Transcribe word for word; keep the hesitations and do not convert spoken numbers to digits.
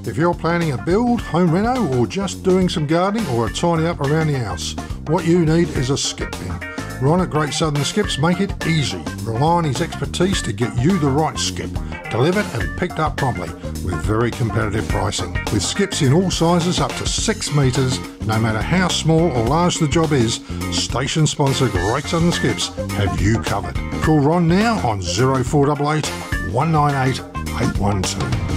If you're planning a build, home reno, or just doing some gardening or a tidy up around the house, what you need is a skip bin. Ron at Great Southern Skips make it easy. Rely on his expertise to get you the right skip, delivered and picked up promptly with very competitive pricing. With skips in all sizes up to six metres, no matter how small or large the job is, station sponsor Great Southern Skips have you covered. Call Ron now on zero four eight eight, one nine eight, eight one two.